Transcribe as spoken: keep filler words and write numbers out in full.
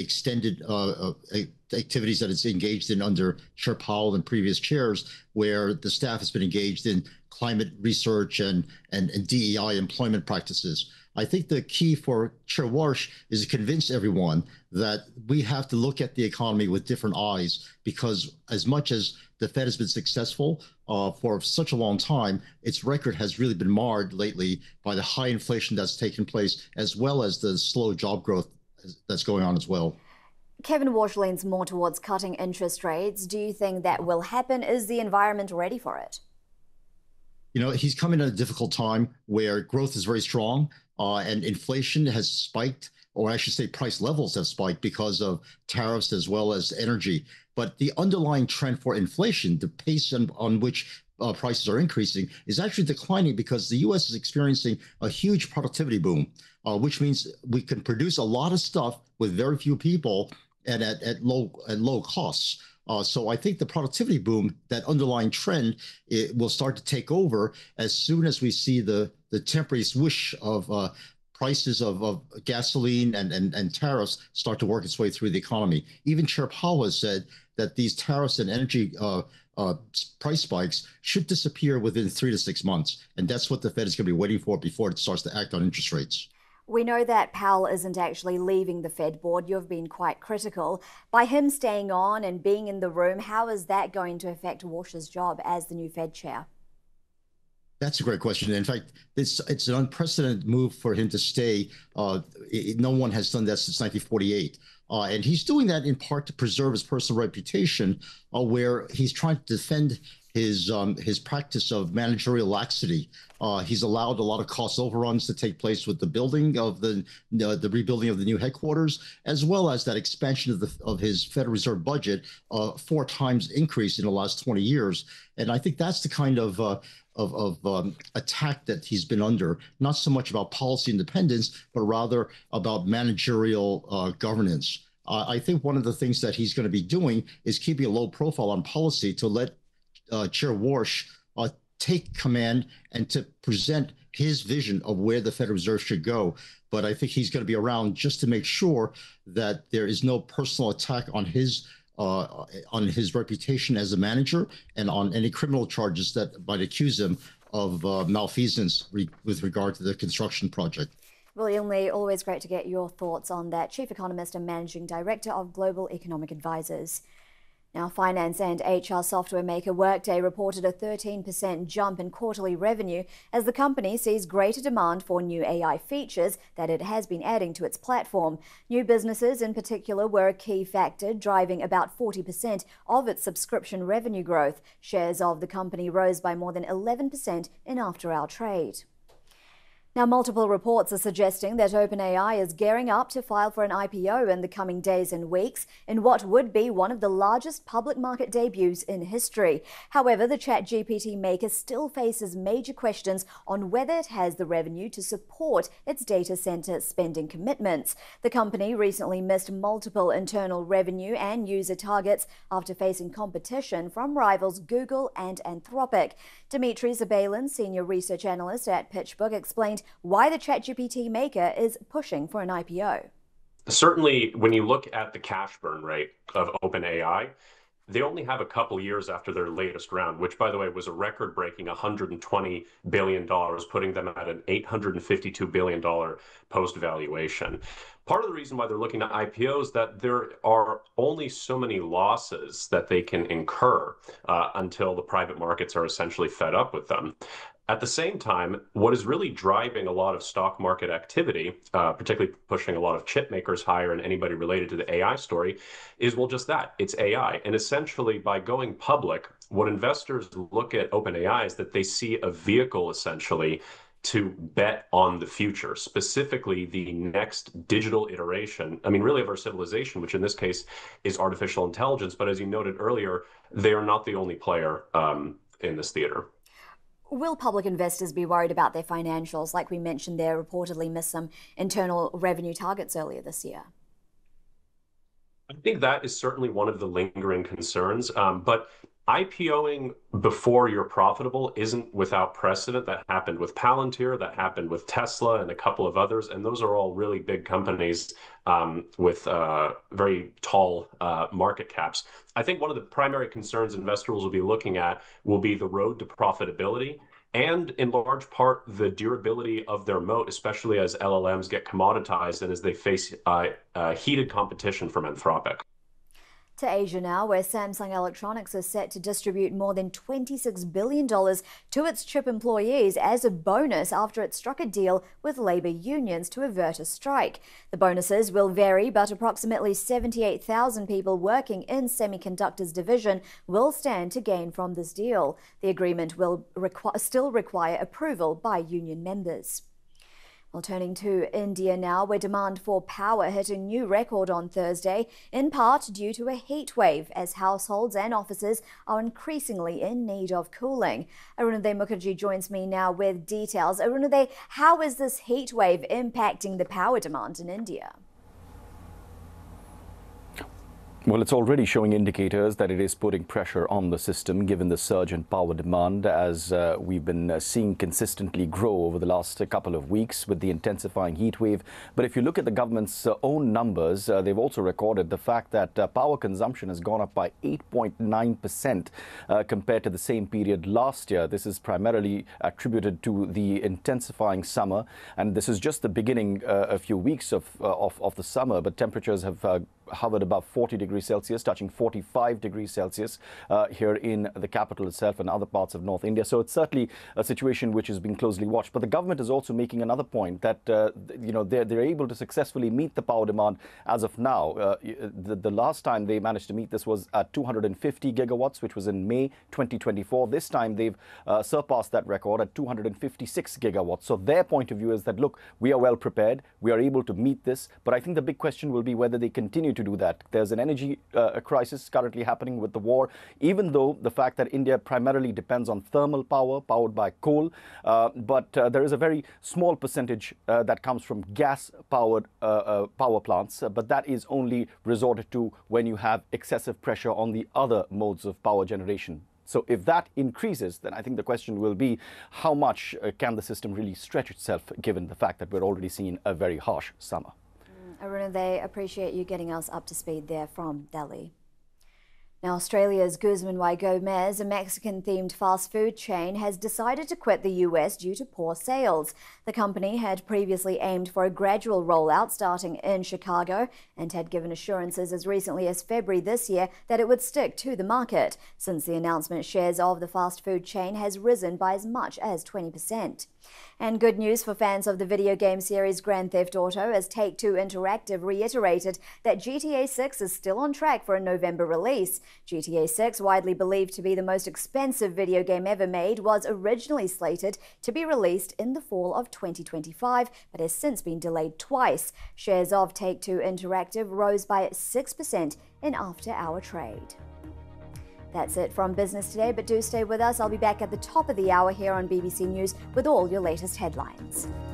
extended uh, uh, activities that it's engaged in under Chair Powell and previous chairs, where the staff has been engaged in climate research and, and, and D E I employment practices. I think the key for Chair Warsh is to convince everyone that we have to look at the economy with different eyes, because as much as the Fed has been successful uh, for such a long time, its record has really been marred lately by the high inflation that's taken place, as well as the slow job growth that's going on as well. Kevin Warsh leans more towards cutting interest rates. Do you think that will happen? Is the environment ready for it? You know, he's coming at a difficult time where growth is very strong uh, and inflation has spiked, or I should say price levels have spiked because of tariffs as well as energy. But the underlying trend for inflation, the pace on, on which uh, prices are increasing, is actually declining because the U S is experiencing a huge productivity boom, uh, which means we can produce a lot of stuff with very few people and at, at low at low costs. Uh, so I think the productivity boom, that underlying trend, it will start to take over as soon as we see the the temporary swoosh of uh, prices of, of gasoline and, and, and tariffs start to work its way through the economy. Even Chair Powell has said that these tariffs and energy uh, uh, price spikes should disappear within three to six months. And that's what the Fed is going to be waiting for before it starts to act on interest rates. We know that Powell isn't actually leaving the Fed board. You've been quite critical. By him staying on and being in the room, how is that going to affect Warsh's job as the new Fed chair? That's a great question. In fact, it's it's an unprecedented move for him to stay. Uh, it, no one has done that since nineteen forty-eight. Uh, and he's doing that in part to preserve his personal reputation, uh, where he's trying to defend his um, his practice of managerial laxity. Uh, he's allowed a lot of cost overruns to take place with the building of the uh, the rebuilding of the new headquarters, as well as that expansion of the of his Federal Reserve budget, uh, four times increase in the last twenty years. And I think that's the kind of uh, of, of um, attack that he's been under, not so much about policy independence, but rather about managerial uh, governance. Uh, I think one of the things that he's going to be doing is keeping a low profile on policy to let uh, Chair Warsh uh, take command and to present his vision of where the Federal Reserve should go. But I think he's going to be around just to make sure that there is no personal attack on his Uh, on his reputation as a manager and on any criminal charges that might accuse him of uh, malfeasance re with regard to the construction project. William Lee, always great to get your thoughts on that. Chief Economist and Managing Director of Global Economic Advisors. Now, finance and H R software maker Workday reported a thirteen percent jump in quarterly revenue as the company sees greater demand for new A I features that it has been adding to its platform. New businesses in particular were a key factor, driving about forty percent of its subscription revenue growth. Shares of the company rose by more than eleven percent in after-hour trade. Now, multiple reports are suggesting that OpenAI is gearing up to file for an I P O in the coming days and weeks in what would be one of the largest public market debuts in history. However, the ChatGPT maker still faces major questions on whether it has the revenue to support its data center spending commitments. The company recently missed multiple internal revenue and user targets after facing competition from rivals Google and Anthropic. Dimitri Zabalin, senior research analyst at PitchBook, explained why the ChatGPT maker is pushing for an I P O. Certainly, when you look at the cash burn rate of OpenAI, they only have a couple years after their latest round, which, by the way, was a record-breaking one hundred twenty billion dollars, putting them at an eight hundred fifty-two billion dollars post-valuation. Part of the reason why they're looking at I P Os is that there are only so many losses that they can incur uh, until the private markets are essentially fed up with them. At the same time, what is really driving a lot of stock market activity, uh, particularly pushing a lot of chip makers higher and anybody related to the A I story, is, well, just that. It's A I. And essentially, by going public, what investors look at OpenAI is that they see a vehicle, essentially, to bet on the future, specifically the next digital iteration, I mean, really of our civilization, which in this case is artificial intelligence. But as you noted earlier, they are not the only player um, in this theater. Will public investors be worried about their financials? Like we mentioned, they reportedly missed some internal revenue targets earlier this year. I think that is certainly one of the lingering concerns, um, but IPOing before you're profitable isn't without precedent. That happened with Palantir, that happened with Tesla and a couple of others, and those are all really big companies um, with uh, very tall uh, market caps. I think one of the primary concerns investors will be looking at will be the road to profitability, and in large part, the durability of their moat, especially as L L Ms get commoditized and as they face uh, uh, heated competition from Anthropic. To Asia now, where Samsung Electronics is set to distribute more than twenty-six billion dollars to its chip employees as a bonus after it struck a deal with labor unions to avert a strike. The bonuses will vary, but approximately seventy-eight thousand people working in semiconductors division will stand to gain from this deal. The agreement will requ- still require approval by union members. Well, turning to India now, where demand for power hit a new record on Thursday, in part due to a heat wave, as households and offices are increasingly in need of cooling. Arunadhay Mukherjee joins me now with details. Arunadhay, how is this heat wave impacting the power demand in India? Well, it's already showing indicators that it is putting pressure on the system, given the surge in power demand, as uh, we've been uh, seeing consistently grow over the last uh, couple of weeks with the intensifying heat wave. But if you look at the government's uh, own numbers, uh, they've also recorded the fact that uh, power consumption has gone up by eight point nine percent uh, compared to the same period last year. This is primarily attributed to the intensifying summer, and this is just the beginning uh, a few weeks of, uh, of, of the summer, but temperatures have uh, hovered above forty degrees Celsius, touching forty-five degrees Celsius uh, here in the capital itself and other parts of North India. So it's certainly a situation which is being closely watched. But the government is also making another point that, uh, you know, they're, they're able to successfully meet the power demand as of now. Uh, the, the last time they managed to meet this was at two hundred fifty gigawatts, which was in May twenty twenty-four. This time they've uh, surpassed that record at two hundred fifty-six gigawatts. So their point of view is that, look, we are well prepared. We are able to meet this. But I think the big question will be whether they continue to to do that. There's an energy uh, crisis currently happening with the war, even though the fact that India primarily depends on thermal power powered by coal, uh, but uh, there is a very small percentage uh, that comes from gas-powered uh, uh, power plants, uh, but that is only resorted to when you have excessive pressure on the other modes of power generation. So if that increases, then I think the question will be how much uh, can the system really stretch itself, given the fact that we're already seeing a very harsh summer. Arunadhay, appreciate you getting us up to speed there from Delhi. Now, Australia's Guzman y Gomez, a Mexican-themed fast food chain, has decided to quit the U S due to poor sales. The company had previously aimed for a gradual rollout starting in Chicago and had given assurances as recently as February this year that it would stick to the market. Since the announcement, shares of the fast food chain has risen by as much as twenty percent. And good news for fans of the video game series Grand Theft Auto, as Take-Two Interactive reiterated that G T A six is still on track for a November release. G T A six, widely believed to be the most expensive video game ever made, was originally slated to be released in the fall of twenty twenty-five, but has since been delayed twice. Shares of Take-Two Interactive rose by six percent in after-hour trade. That's it from Business Today, but do stay with us. I'll be back at the top of the hour here on B B C News with all your latest headlines.